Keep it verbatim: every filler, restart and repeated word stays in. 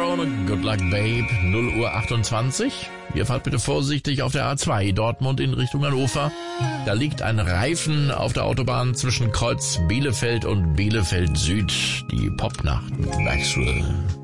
Tomorrow, Good Luck Babe, null Uhr achtundzwanzig. Ihr fahrt bitte vorsichtig auf der A zwei, Dortmund in Richtung Hannover. Da liegt ein Reifen auf der Autobahn zwischen Kreuz Bielefeld und Bielefeld Süd. Die Popnacht mit Maxwell.